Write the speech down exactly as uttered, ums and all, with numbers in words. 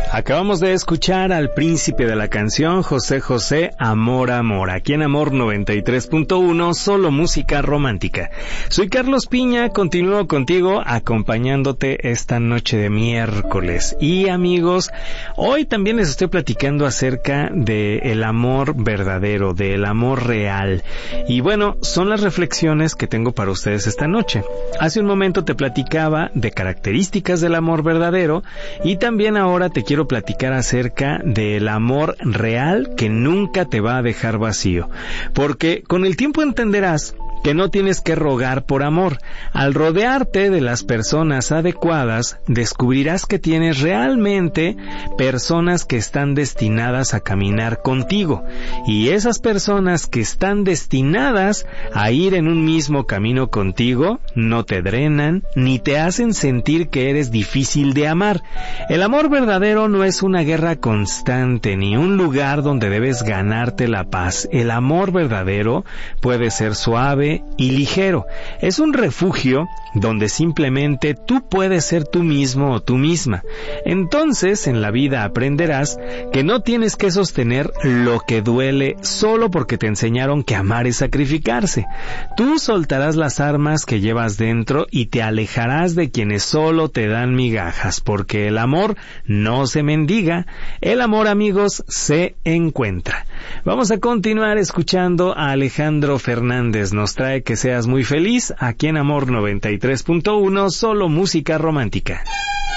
Acabamos de escuchar al príncipe de la canción, José José, Amor, Amor, aquí en Amor noventa y tres punto uno, solo música romántica. Soy Carlos Piña, continúo contigo acompañándote esta noche de miércoles. Y amigos, hoy también les estoy platicando acerca del amor verdadero, del amor real. Y bueno, son las reflexiones que tengo para ustedes esta noche. Hace un momento te platicaba de características del amor verdadero y también ahora te quiero platicar acerca del amor real que nunca te va a dejar vacío, porque con el tiempo entenderás que no tienes que rogar por amor. Al rodearte de las personas adecuadas, descubrirás que tienes realmente personas que están destinadas a caminar contigo. Y esas personas que están destinadas a ir en un mismo camino contigo, no te drenan, ni te hacen sentir que eres difícil de amar. El amor verdadero no es una guerra constante, ni un lugar donde debes ganarte la paz. El amor verdadero puede ser suave y ligero. Es un refugio donde simplemente tú puedes ser tú mismo o tú misma. Entonces, en la vida aprenderás que no tienes que sostener lo que duele solo porque te enseñaron que amar es sacrificarse. Tú soltarás las armas que llevas dentro y te alejarás de quienes solo te dan migajas, porque el amor no se mendiga, el amor, amigos, se encuentra. Vamos a continuar escuchando a Alejandro Fernández. Nos trae Que seas muy feliz aquí en Amor noventa y tres punto uno, solo música romántica.